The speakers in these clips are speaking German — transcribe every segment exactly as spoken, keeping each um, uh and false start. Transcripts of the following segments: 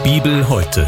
Bibel heute.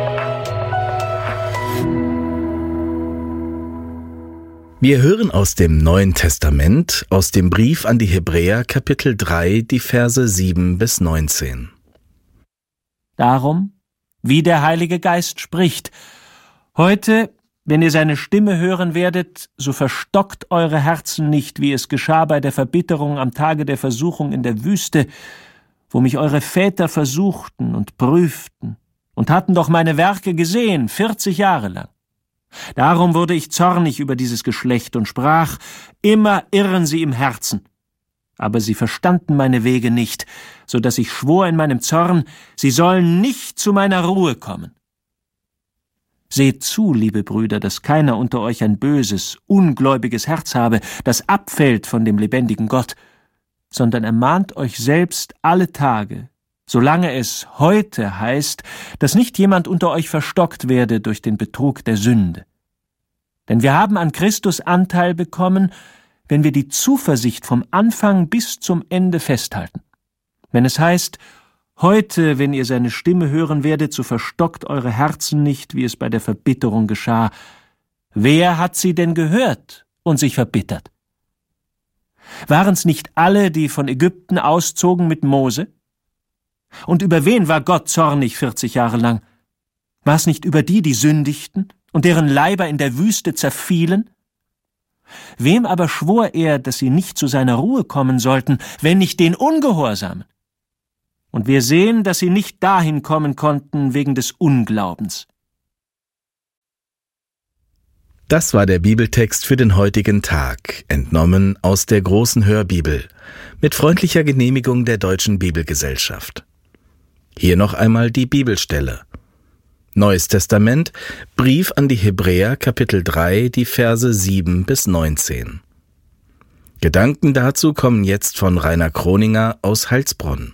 Wir hören aus dem Neuen Testament, aus dem Brief an die Hebräer, Kapitel drei, die Verse sieben bis neunzehn. Darum, wie der Heilige Geist spricht: Heute, wenn ihr seine Stimme hören werdet, so verstockt eure Herzen nicht, wie es geschah bei der Verbitterung am Tage der Versuchung in der Wüste, wo mich eure Väter versuchten und prüften und hatten doch meine Werke gesehen, vierzig Jahre lang. Darum wurde ich zornig über dieses Geschlecht und sprach: Immer irren sie im Herzen. Aber sie verstanden meine Wege nicht, so dass ich schwor in meinem Zorn, sie sollen nicht zu meiner Ruhe kommen. Seht zu, liebe Brüder, dass keiner unter euch ein böses, ungläubiges Herz habe, das abfällt von dem lebendigen Gott, sondern ermahnt euch selbst alle Tage, solange es heute heißt, dass nicht jemand unter euch verstockt werde durch den Betrug der Sünde. Denn wir haben an Christus Anteil bekommen, wenn wir die Zuversicht vom Anfang bis zum Ende festhalten. Wenn es heißt: Heute, wenn ihr seine Stimme hören werdet, so verstockt eure Herzen nicht, wie es bei der Verbitterung geschah. Wer hat sie denn gehört und sich verbittert? Waren's nicht alle, die von Ägypten auszogen mit Mose? Und über wen war Gott zornig vierzig Jahre lang? War's nicht über die, die sündigten und deren Leiber in der Wüste zerfielen? Wem aber schwor er, dass sie nicht zu seiner Ruhe kommen sollten, wenn nicht den Ungehorsamen? Und wir sehen, dass sie nicht dahin kommen konnten wegen des Unglaubens. Das war der Bibeltext für den heutigen Tag, entnommen aus der Großen Hörbibel, mit freundlicher Genehmigung der Deutschen Bibelgesellschaft. Hier noch einmal die Bibelstelle. Neues Testament, Brief an die Hebräer, Kapitel drei, die Verse sieben bis neunzehn. Gedanken dazu kommen jetzt von Rainer Kroninger aus Heilsbronn.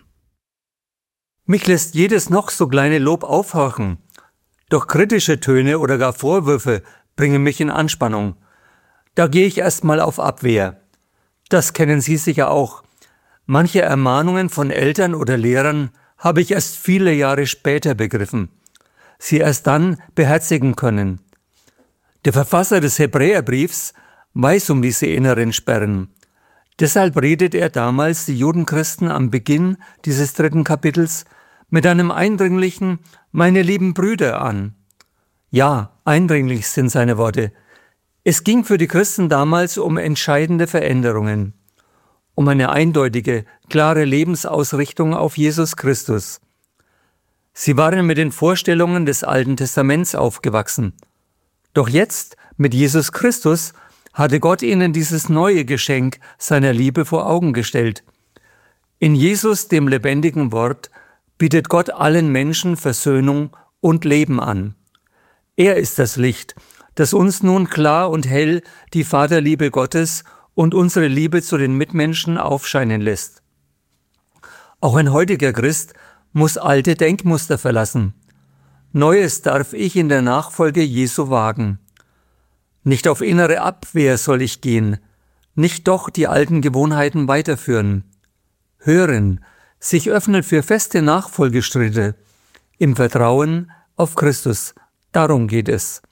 Mich lässt jedes noch so kleine Lob aufhorchen, doch kritische Töne oder gar Vorwürfe bringen mich in Anspannung. Da gehe ich erstmal auf Abwehr. Das kennen Sie sicher auch. Manche Ermahnungen von Eltern oder Lehrern habe ich erst viele Jahre später begriffen, sie erst dann beherzigen können. Der Verfasser des Hebräerbriefs weiß um diese inneren Sperren. Deshalb redet er damals die Judenchristen am Beginn dieses dritten Kapitels mit einem eindringlichen »Meine lieben Brüder« an. Ja, eindringlich sind seine Worte. Es ging für die Christen damals um entscheidende Veränderungen, um eine eindeutige, klare Lebensausrichtung auf Jesus Christus. Sie waren mit den Vorstellungen des Alten Testaments aufgewachsen. Doch jetzt, mit Jesus Christus, hatte Gott ihnen dieses neue Geschenk seiner Liebe vor Augen gestellt. In Jesus, dem lebendigen Wort, bietet Gott allen Menschen Versöhnung und Leben an. Er ist das Licht, das uns nun klar und hell die Vaterliebe Gottes und unsere Liebe zu den Mitmenschen aufscheinen lässt. Auch ein heutiger Christ muss alte Denkmuster verlassen. Neues darf ich in der Nachfolge Jesu wagen. Nicht auf innere Abwehr soll ich gehen, nicht doch die alten Gewohnheiten weiterführen. Hören, sich öffnen für feste Nachfolgeschritte, im Vertrauen auf Christus, darum geht es.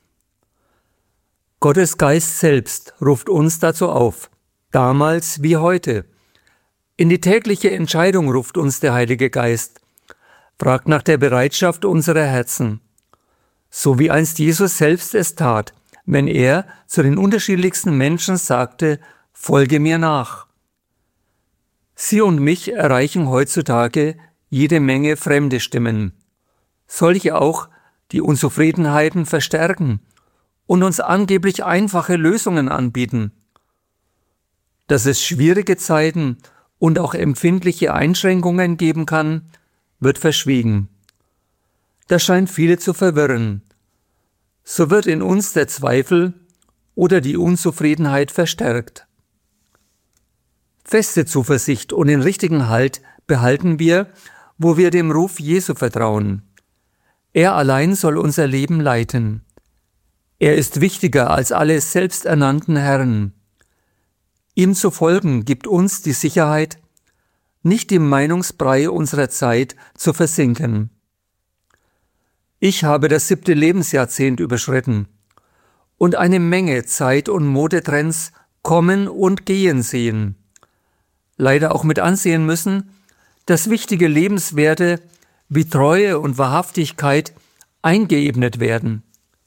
Gottes Geist selbst ruft uns dazu auf, damals wie heute. In die tägliche Entscheidung ruft uns der Heilige Geist, fragt nach der Bereitschaft unserer Herzen, so wie einst Jesus selbst es tat, wenn er zu den unterschiedlichsten Menschen sagte: Folge mir nach. Sie und mich erreichen heutzutage jede Menge fremde Stimmen, solche auch, die Unzufriedenheiten verstärken und uns angeblich einfache Lösungen anbieten. Dass es schwierige Zeiten und auch empfindliche Einschränkungen geben kann, wird verschwiegen. Das scheint viele zu verwirren. So wird in uns der Zweifel oder die Unzufriedenheit verstärkt. Feste Zuversicht und den richtigen Halt behalten wir, wo wir dem Ruf Jesu vertrauen. Er allein soll unser Leben leiten. Er ist wichtiger als alle selbsternannten Herren. Ihm zu folgen gibt uns die Sicherheit, nicht im Meinungsbrei unserer Zeit zu versinken. Ich habe das siebte Lebensjahrzehnt überschritten und eine Menge Zeit- und Modetrends kommen und gehen sehen. Leider auch mit ansehen müssen, dass wichtige Lebenswerte wie Treue und Wahrhaftigkeit eingeebnet werden.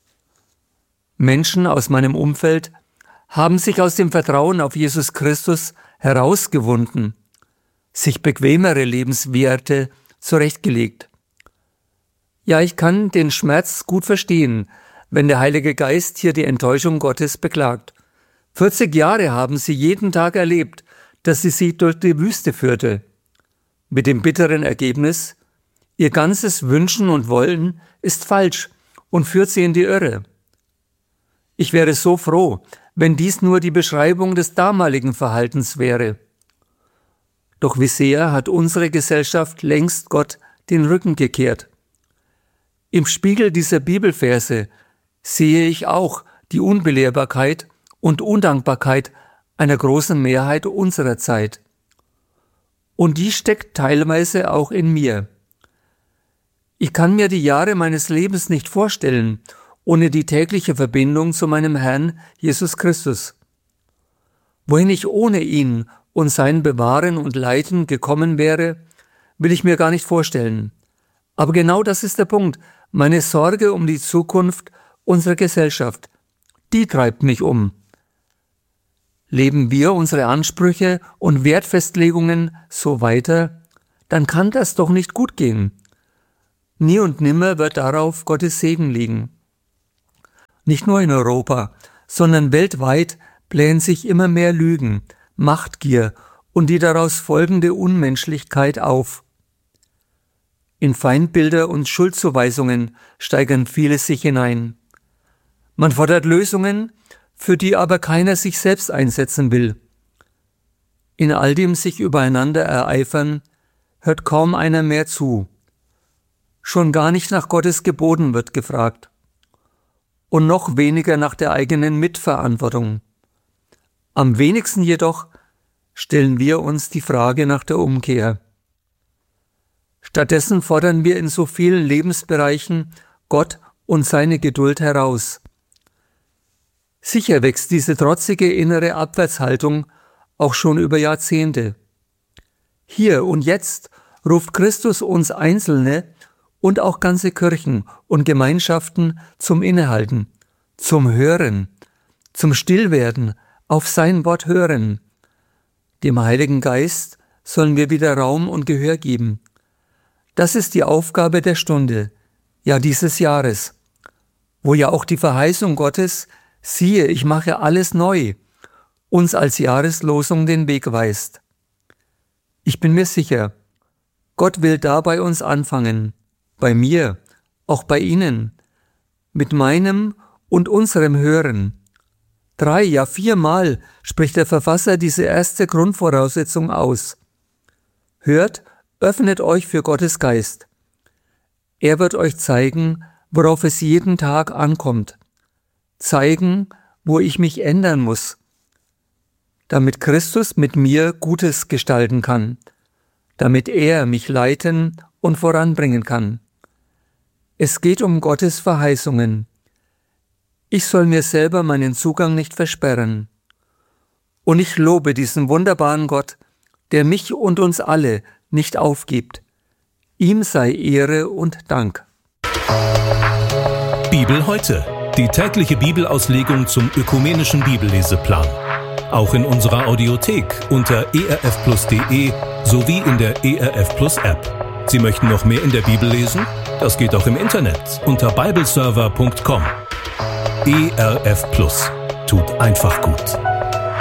Menschen aus meinem Umfeld haben sich aus dem Vertrauen auf Jesus Christus herausgewunden, sich bequemere Lebenswerte zurechtgelegt. Ja, ich kann den Schmerz gut verstehen, wenn der Heilige Geist hier die Enttäuschung Gottes beklagt. vierzig Jahre haben sie jeden Tag erlebt, dass sie sie durch die Wüste führte. Mit dem bitteren Ergebnis, ihr ganzes Wünschen und Wollen ist falsch und führt sie in die Irre. Ich wäre so froh, wenn dies nur die Beschreibung des damaligen Verhaltens wäre. Doch wie sehr hat unsere Gesellschaft längst Gott den Rücken gekehrt. Im Spiegel dieser Bibelverse sehe ich auch die Unbelehrbarkeit und Undankbarkeit einer großen Mehrheit unserer Zeit. Und die steckt teilweise auch in mir. Ich kann mir die Jahre meines Lebens nicht vorstellen, ohne die tägliche Verbindung zu meinem Herrn Jesus Christus. Wohin ich ohne ihn und sein Bewahren und Leiten gekommen wäre, will ich mir gar nicht vorstellen. Aber genau das ist der Punkt. Meine Sorge um die Zukunft unserer Gesellschaft, die treibt mich um. Leben wir unsere Ansprüche und Wertfestlegungen so weiter, dann kann das doch nicht gut gehen. Nie und nimmer wird darauf Gottes Segen liegen. Nicht nur in Europa, sondern weltweit blähen sich immer mehr Lügen, Machtgier und die daraus folgende Unmenschlichkeit auf. In Feindbilder und Schuldzuweisungen steigern viele sich hinein. Man fordert Lösungen, für die aber keiner sich selbst einsetzen will. In all dem sich übereinander ereifern, hört kaum einer mehr zu. Schon gar nicht nach Gottes Geboten wird gefragt. Und noch weniger nach der eigenen Mitverantwortung. Am wenigsten jedoch stellen wir uns die Frage nach der Umkehr. Stattdessen fordern wir in so vielen Lebensbereichen Gott und seine Geduld heraus. Sicher wächst diese trotzige innere Abwärtshaltung auch schon über Jahrzehnte. Hier und jetzt ruft Christus uns Einzelne und auch ganze Kirchen und Gemeinschaften zum Innehalten, zum Hören, zum Stillwerden, auf sein Wort hören. Dem Heiligen Geist sollen wir wieder Raum und Gehör geben. Das ist die Aufgabe der Stunde, ja dieses Jahres, wo ja auch die Verheißung Gottes, siehe, ich mache alles neu, uns als Jahreslosung den Weg weist. Ich bin mir sicher, Gott will da bei uns anfangen, bei mir, auch bei Ihnen, mit meinem und unserem Hören. Drei, ja viermal spricht der Verfasser diese erste Grundvoraussetzung aus. Hört, öffnet euch für Gottes Geist. Er wird euch zeigen, worauf es jeden Tag ankommt. Zeigen, wo ich mich ändern muss, damit Christus mit mir Gutes gestalten kann, damit er mich leiten und voranbringen kann. Es geht um Gottes Verheißungen. Ich soll mir selber meinen Zugang nicht versperren. Und ich lobe diesen wunderbaren Gott, der mich und uns alle nicht aufgibt. Ihm sei Ehre und Dank. Bibel heute. Die tägliche Bibelauslegung zum ökumenischen Bibelleseplan. Auch in unserer Audiothek unter e r f plus punkt d e sowie in der E R F Plus App. Sie möchten noch mehr in der Bibel lesen? Das geht auch im Internet unter bibleserver punkt com. E R F Plus tut einfach gut.